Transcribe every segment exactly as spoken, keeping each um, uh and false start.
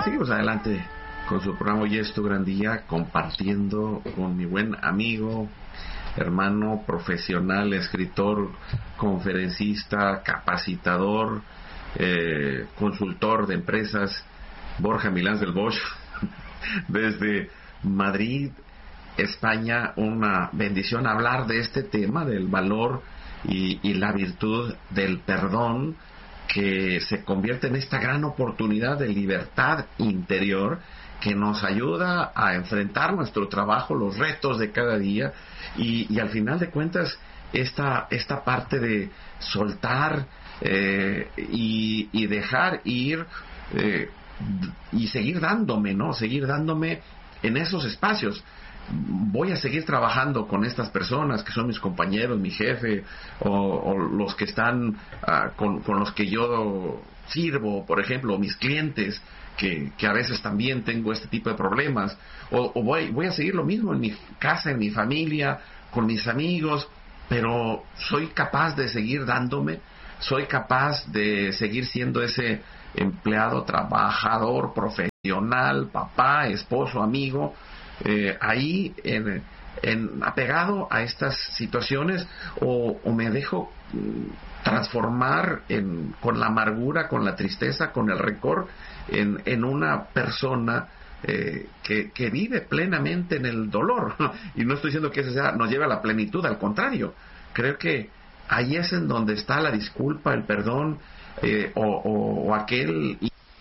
Seguimos adelante con su programa Hoy es tu gran día, compartiendo con mi buen amigo, hermano, profesional, escritor, conferencista, capacitador, eh, consultor de empresas, Borja Milán del Bosch, desde Madrid, España. Una bendición hablar de este tema, del valor y, y la virtud del perdón, que se convierte en esta gran oportunidad de libertad interior que nos ayuda a enfrentar nuestro trabajo, los retos de cada día, y, y al final de cuentas esta, esta parte de soltar eh, y, y dejar ir eh, y seguir dándome, ¿no? Seguir dándome en esos espacios. Voy a seguir trabajando con estas personas que son mis compañeros, mi jefe, o, o los que están uh, con, con los que yo sirvo, por ejemplo, mis clientes, que, que a veces también tengo este tipo de problemas, o, o voy, voy a seguir lo mismo en mi casa, en mi familia, con mis amigos, pero soy capaz de seguir dándome, soy capaz de seguir siendo ese empleado, trabajador, profesional, papá, esposo, amigo, eh, ahí en, en, apegado a estas situaciones, o, o me dejo transformar en, con la amargura, con la tristeza, con el rencor, en, en una persona eh, que, que vive plenamente en el dolor. Y no estoy diciendo que eso sea, nos lleve a la plenitud, al contrario, creo que ahí es en donde está la disculpa, el perdón, eh, o, o, o aquel.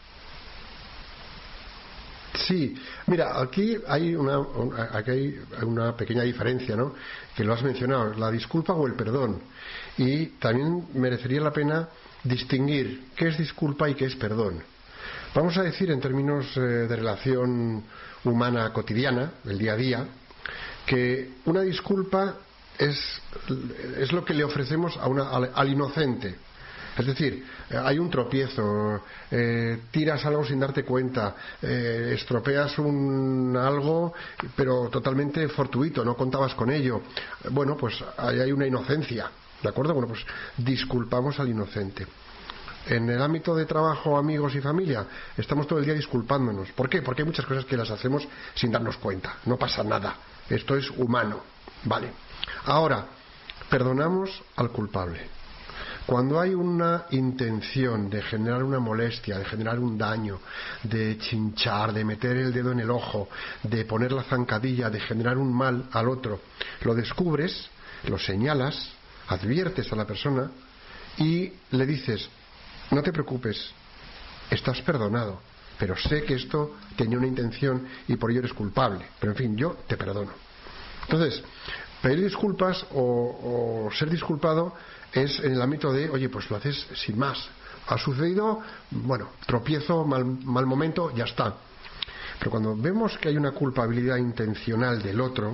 Sí, mira, aquí hay una, una, aquí hay una pequeña diferencia, ¿no? Que lo has mencionado, la disculpa o el perdón. Y también merecería la pena distinguir qué es disculpa y qué es perdón. Vamos a decir, en términos eh, de relación humana cotidiana, del día a día, que una disculpa es, es lo que le ofrecemos a una, al, al inocente. Es decir, hay un tropiezo, eh, tiras algo sin darte cuenta, eh, estropeas un algo, pero totalmente fortuito, no contabas con ello. Bueno, pues ahí hay una inocencia, ¿de acuerdo? Bueno, pues disculpamos al inocente. En el ámbito de trabajo, amigos y familia, estamos todo el día disculpándonos. ¿Por qué? Porque hay muchas cosas que las hacemos sin darnos cuenta. No pasa nada. Esto es humano. Vale. Ahora, perdonamos al culpable. Cuando hay una intención de generar una molestia, de generar un daño, de chinchar, de meter el dedo en el ojo, de poner la zancadilla, de generar un mal al otro, lo descubres, lo señalas, adviertes a la persona y le dices: no te preocupes, estás perdonado, pero sé que esto tenía una intención y por ello eres culpable, pero en fin, yo te perdono. Entonces, pedir disculpas o, o ser disculpado es en el ámbito de, oye, pues lo haces sin más. Ha sucedido, bueno, tropiezo, mal, mal momento, ya está. Pero cuando vemos que hay una culpabilidad intencional del otro,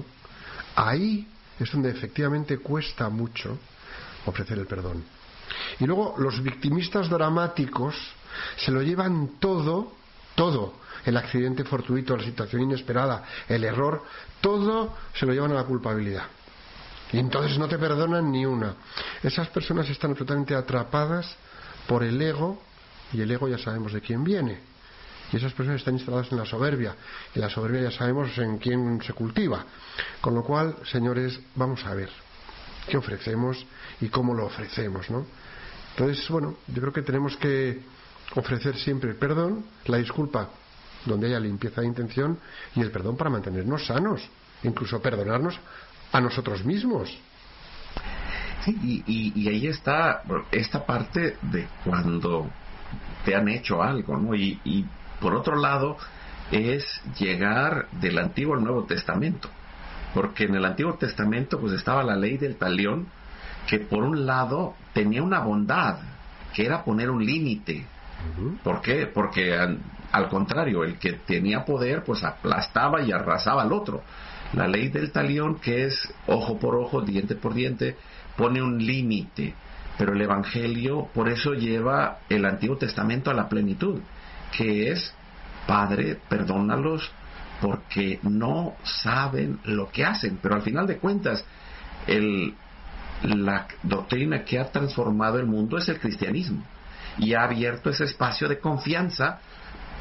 ahí es donde efectivamente cuesta mucho ofrecer el perdón. Y luego los victimistas dramáticos se lo llevan todo, todo, el accidente fortuito, la situación inesperada, el error, todo se lo llevan a la culpabilidad. Y entonces no te perdonan ni una. Esas personas están absolutamente atrapadas por el ego, y el ego ya sabemos de quién viene. Y esas personas están instaladas en la soberbia, y la soberbia ya sabemos en quién se cultiva. Con lo cual, señores, vamos a ver qué ofrecemos y cómo lo ofrecemos, ¿no? Entonces, bueno, yo creo que tenemos que ofrecer siempre el perdón, la disculpa donde haya limpieza de intención, y el perdón para mantenernos sanos, incluso perdonarnos a nosotros mismos. Sí, y, y, y ahí está esta parte de cuando te han hecho algo, ¿no? Y, y por otro lado es llegar del Antiguo al Nuevo Testamento, porque en el Antiguo Testamento pues estaba la ley del talión, que por un lado tenía una bondad, que era poner un límite. Uh-huh. ¿Por qué? Porque al, al contrario, el que tenía poder pues aplastaba y arrasaba al otro. La ley del talión, que es ojo por ojo, diente por diente, pone un límite. Pero el Evangelio, por eso lleva el Antiguo Testamento a la plenitud, que es: Padre, perdónalos porque no saben lo que hacen. Pero al final de cuentas, el, la doctrina que ha transformado el mundo es el cristianismo, y ha abierto ese espacio de confianza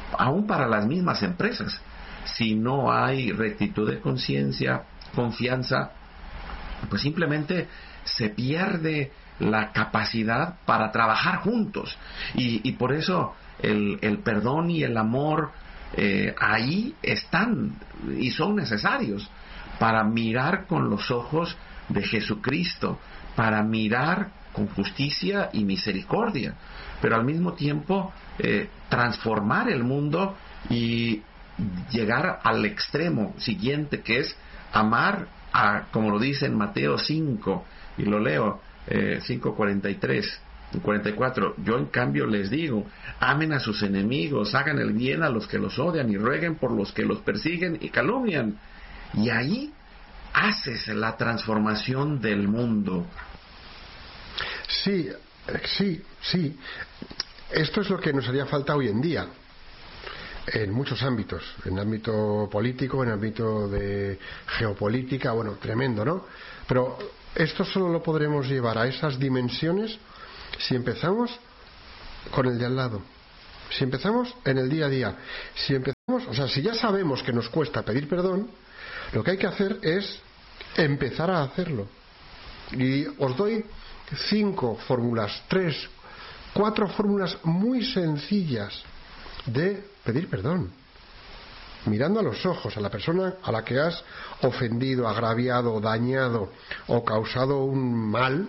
aún para las mismas empresas. Si no hay rectitud de conciencia, confianza, pues simplemente se pierde la capacidad para trabajar juntos. Y, y por eso el, el perdón y el amor eh, ahí están y son necesarios para mirar con los ojos de Jesucristo, para mirar con justicia y misericordia, pero al mismo tiempo eh, transformar el mundo y llegar al extremo siguiente, que es amar a, como lo dice en Mateo cinco, y lo leo, eh, cinco cuarenta y tres y cuarenta y cuatro: yo en cambio les digo, amen a sus enemigos, hagan el bien a los que los odian y rueguen por los que los persiguen y calumnian. Y ahí haces la transformación del mundo. Sí, sí, sí. Esto es lo que nos haría falta hoy en día, en muchos ámbitos, en el ámbito político, en el ámbito de geopolítica, bueno, tremendo, ¿no? Pero esto solo lo podremos llevar a esas dimensiones si empezamos con el de al lado, si empezamos en el día a día, si empezamos, o sea, si ya sabemos que nos cuesta pedir perdón, lo que hay que hacer es empezar a hacerlo. Y os doy cinco fórmulas, tres, cuatro fórmulas muy sencillas de pedir perdón, mirando a los ojos a la persona a la que has ofendido, agraviado, dañado o causado un mal.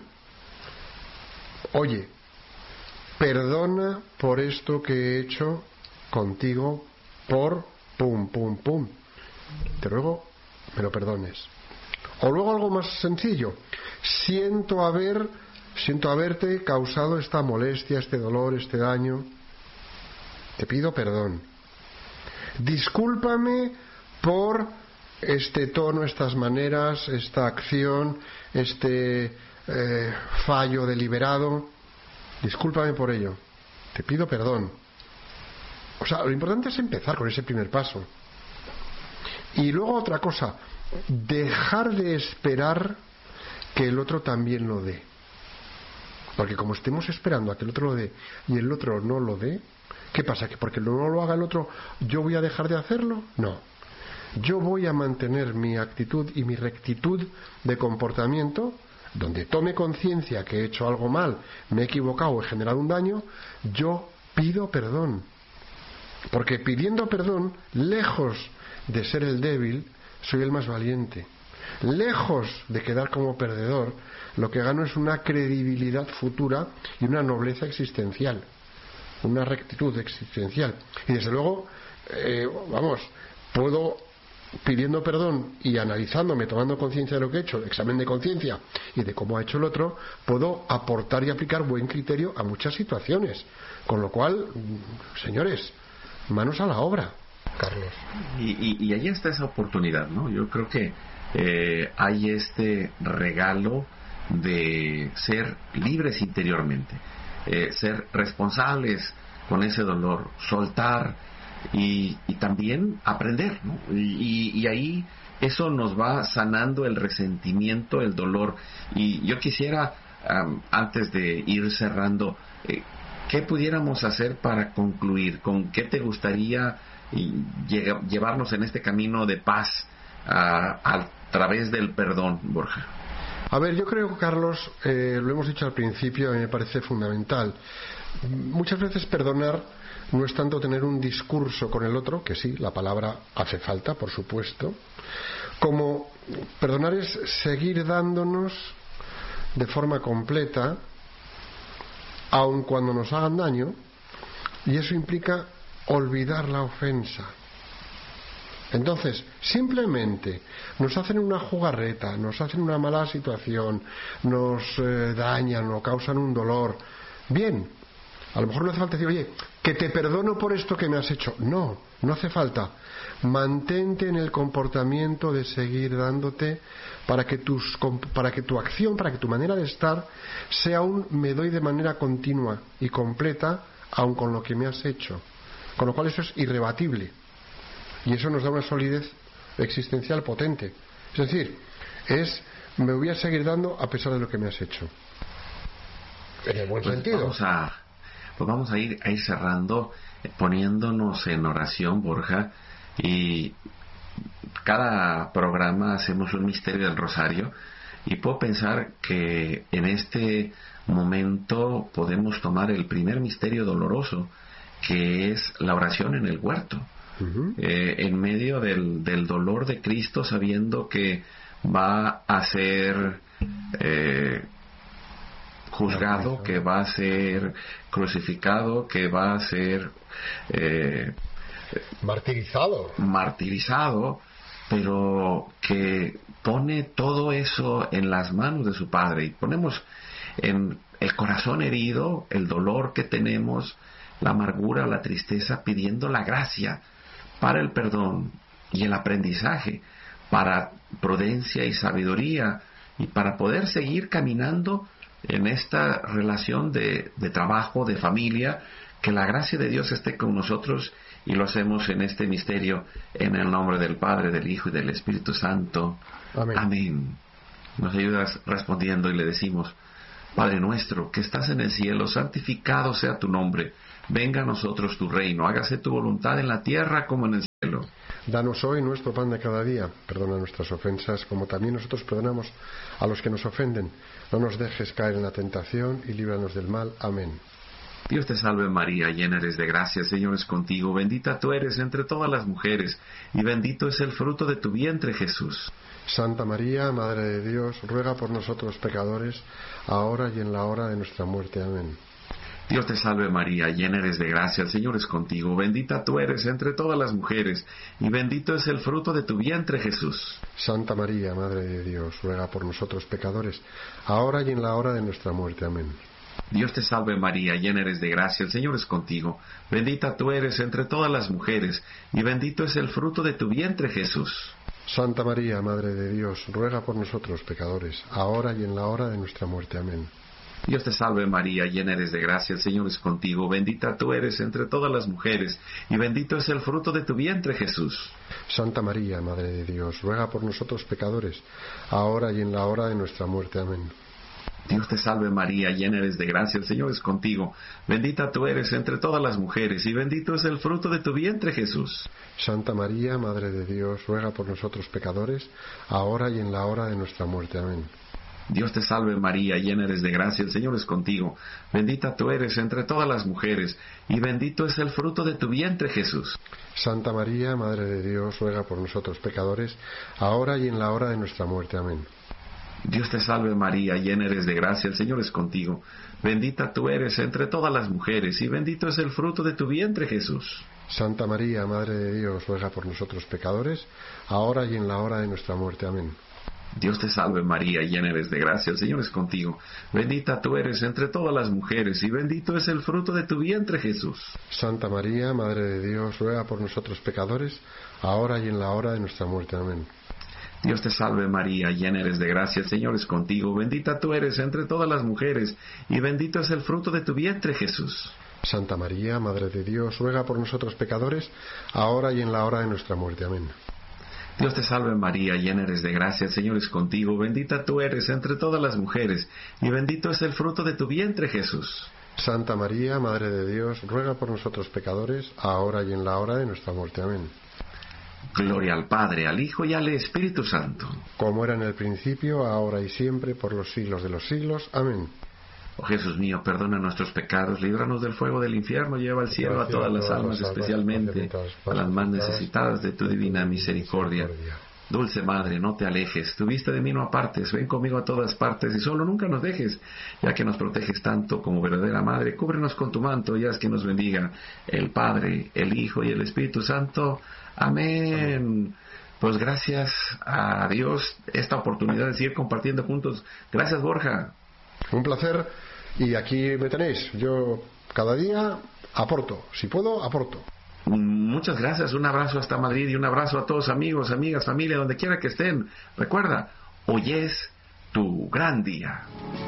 Oye, perdona por esto que he hecho contigo, por pum, pum, pum. Te ruego me lo perdones. O luego algo más sencillo: siento haber, siento haberte causado esta molestia, este dolor, este daño. Te pido perdón. Discúlpame por este tono, estas maneras, esta acción, este eh, fallo deliberado. Discúlpame por ello. Te pido perdón. O sea, lo importante es empezar con ese primer paso. Y luego otra cosa, dejar de esperar que el otro también lo dé. Porque como estemos esperando a que el otro lo dé y el otro no lo dé, ¿qué pasa? ¿Que porque no lo haga el otro yo voy a dejar de hacerlo? No. Yo voy a mantener mi actitud y mi rectitud de comportamiento, donde tome conciencia que he hecho algo mal, me he equivocado o he generado un daño, yo pido perdón. Porque pidiendo perdón, lejos de ser el débil, soy el más valiente. Lejos de quedar como perdedor, lo que gano es una credibilidad futura y una nobleza existencial, una rectitud existencial. Y desde luego, eh, vamos, puedo, pidiendo perdón y analizándome, tomando conciencia de lo que he hecho, examen de conciencia y de cómo ha hecho el otro, puedo aportar y aplicar buen criterio a muchas situaciones. Con lo cual, señores, manos a la obra, Carlos. Y, y, y ahí está esa oportunidad, ¿no? Yo creo que eh, hay este regalo de ser libres interiormente, eh, ser responsables con ese dolor, soltar y, y también aprender, ¿no? Y, y, y ahí eso nos va sanando el resentimiento, el dolor. Y yo quisiera, um, antes de ir cerrando, eh, ¿qué pudiéramos hacer para concluir? ¿Con qué te gustaría llevarnos en este camino de paz a, a través del perdón, Borja? A ver, yo creo, Carlos, eh, lo hemos dicho al principio, a mí me parece fundamental. Muchas veces perdonar no es tanto tener un discurso con el otro, que sí, la palabra hace falta, por supuesto, como perdonar es seguir dándonos de forma completa, aun cuando nos hagan daño, y eso implica olvidar la ofensa. Entonces, simplemente nos hacen una jugarreta, nos hacen una mala situación, nos eh, dañan o causan un dolor. Bien, a lo mejor no hace falta decir, oye, que te perdono por esto que me has hecho. No, no hace falta. Mantente en el comportamiento de seguir dándote para que, tus, para que tu acción, para que tu manera de estar sea un me doy de manera continua y completa, aun con lo que me has hecho. Con lo cual eso es irrebatible. Y eso nos da una solidez existencial potente. Es decir, es me voy a seguir dando a pesar de lo que me has hecho. En el buen pues sentido. Vamos a, pues vamos a ir, a ir cerrando. poniéndonos en oración, Borja, y cada programa hacemos un misterio del rosario, y puedo pensar que en este momento podemos tomar el primer misterio doloroso, que es la oración en el huerto. Uh-huh. eh, en medio del, del dolor de Cristo, sabiendo que va a ser eh, juzgado, que va a ser crucificado, que va a ser eh, martirizado martirizado pero que pone todo eso en las manos de su Padre, y ponemos en el corazón herido el dolor que tenemos, la amargura, la tristeza, pidiendo la gracia para el perdón y el aprendizaje, para prudencia y sabiduría, y para poder seguir caminando en esta relación de, de trabajo, de familia. Que la gracia de Dios esté con nosotros, y lo hacemos en este misterio en el nombre del Padre, del Hijo y del Espíritu Santo. Amén. Amén. Nos ayudas respondiendo y le decimos: Padre nuestro que estás en el cielo, santificado sea tu nombre. Venga a nosotros tu reino, hágase tu voluntad en la tierra como en el cielo. Danos hoy nuestro pan de cada día, perdona nuestras ofensas como también nosotros perdonamos a los que nos ofenden. No nos dejes caer en la tentación y líbranos del mal. Amén. Dios te salve María, llena eres de gracia, el Señor es contigo, bendita tú eres entre todas las mujeres, y bendito es el fruto de tu vientre Jesús. Santa María, Madre de Dios, ruega por nosotros pecadores, ahora y en la hora de nuestra muerte. Amén. Dios te salve María, llena eres de gracia, el Señor es contigo, bendita tú eres entre todas las mujeres, y bendito es el fruto de tu vientre Jesús. Santa María, Madre de Dios, ruega por nosotros pecadores, ahora y en la hora de nuestra muerte. Amén. Dios te salve María, llena eres de gracia, el Señor es contigo, bendita tú eres entre todas las mujeres, y bendito es el fruto de tu vientre Jesús. Santa María, Madre de Dios, ruega por nosotros pecadores, ahora y en la hora de nuestra muerte. Amén. Dios te salve María, llena eres de gracia, el Señor es contigo, bendita tú eres entre todas las mujeres, y bendito es el fruto de tu vientre Jesús. Santa María, Madre de Dios, ruega por nosotros pecadores, ahora y en la hora de nuestra muerte. Amén. Dios te salve María, llena eres de gracia, el Señor es contigo, bendita tú eres entre todas las mujeres, y bendito es el fruto de tu vientre Jesús. Santa María, Madre de Dios, ruega por nosotros pecadores, ahora y en la hora de nuestra muerte. Amén. Dios te salve María, llena eres de gracia, el Señor es contigo, bendita tú eres entre todas las mujeres, y bendito es el fruto de tu vientre Jesús. Santa María, Madre de Dios, ruega por nosotros pecadores, ahora y en la hora de nuestra muerte. Amén. Dios te salve María, llena eres de gracia, el Señor es contigo, bendita tú eres entre todas las mujeres, y bendito es el fruto de tu vientre Jesús. Santa María, Madre de Dios, ruega por nosotros pecadores, ahora y en la hora de nuestra muerte. Amén. Dios te salve María, llena eres de gracia, el Señor es contigo, bendita tú eres entre todas las mujeres, y bendito es el fruto de tu vientre Jesús. Santa María, Madre de Dios, ruega por nosotros pecadores, ahora y en la hora de nuestra muerte. Amén. Dios te salve María, llena eres de gracia, el Señor es contigo, bendita tú eres entre todas las mujeres, y bendito es el fruto de tu vientre Jesús. Santa María, Madre de Dios, ruega por nosotros pecadores, ahora y en la hora de nuestra muerte. Amén. Dios te salve María, llena eres de gracia, el Señor es contigo, bendita tú eres entre todas las mujeres, y bendito es el fruto de tu vientre Jesús. Santa María, Madre de Dios, ruega por nosotros pecadores, ahora y en la hora de nuestra muerte. Amén. Gloria al Padre, al Hijo y al Espíritu Santo. Como era en el principio, ahora y siempre, por los siglos de los siglos. Amén. Oh Jesús mío, perdona nuestros pecados, líbranos del fuego del infierno, lleva al cielo a todas las almas, especialmente a las más necesitadas de tu divina misericordia. Dulce Madre, no te alejes, tu vista de mí no apartes, ven conmigo a todas partes y solo nunca nos dejes, ya que nos proteges tanto como verdadera Madre, cúbrenos con tu manto y haz que nos bendiga el Padre, el Hijo y el Espíritu Santo. Amén. Pues gracias a Dios esta oportunidad de seguir compartiendo juntos. Gracias, Borja. Un placer, y aquí me tenéis. Yo cada día aporto, si puedo, aporto. Muchas gracias, un abrazo hasta Madrid y un abrazo a todos amigos, amigas, familia, donde quiera que estén. Recuerda, hoy es tu gran día.